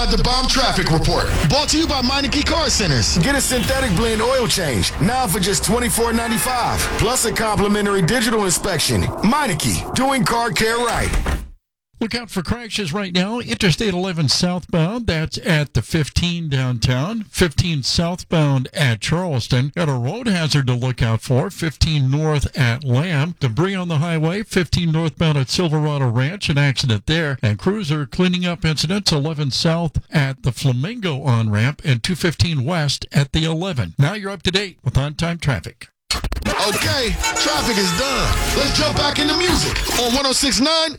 The Bomb Traffic Report, brought to you by Meineke Car Centers. Get a synthetic blend oil change, now for just $24.95, plus a complimentary digital inspection. Meineke, doing car care right. Look out for crashes right now. Interstate 11 southbound, that's at the 15 downtown. 15 southbound at Charleston. Got a road hazard to look out for. 15 north at Lamb. Debris on the highway. 15 northbound at Silverado Ranch. An accident there. And crews are cleaning up incidents. 11 south at the Flamingo on-ramp and 215 west at the 11. Now you're up to date with on-time traffic. Okay, traffic is done. Let's jump back into music on 106.9